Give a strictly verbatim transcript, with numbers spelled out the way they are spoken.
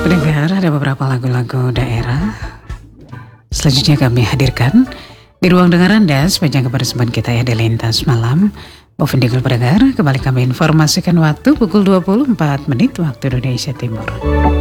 Pendengar, ada beberapa lagu-lagu daerah selanjutnya kami hadirkan di ruang dengar Anda sepanjang kebersamaan kita ya di Lintas Malam. Mohon pendengar, kembali kami informasikan waktu pukul dua puluh empat menit waktu Indonesia Timur.